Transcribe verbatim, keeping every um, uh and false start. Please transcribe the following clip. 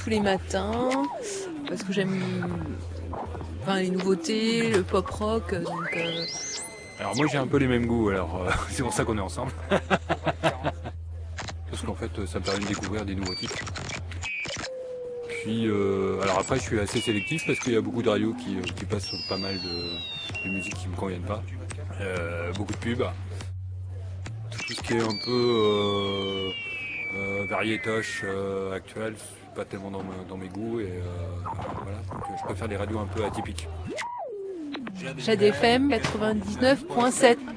tous les matins parce que j'aime enfin, les nouveautés, le pop rock. Donc, euh... Alors moi j'ai un peu les mêmes goûts, alors euh, c'est pour ça qu'on est ensemble. Parce qu'en fait ça me permet de découvrir des nouveaux titres. Puis euh, alors après je suis assez sélectif parce qu'il y a beaucoup de radios qui, qui passent pas mal de, de musique qui me conviennent pas. Euh, beaucoup de pubs. Tout ce qui est un peu euh, euh, variétoche euh, actuel, c'est pas tellement dans, me, dans mes goûts et euh, voilà. Donc, je préfère des radios un peu atypiques. Jade F M quatre-vingt-dix-neuf point sept.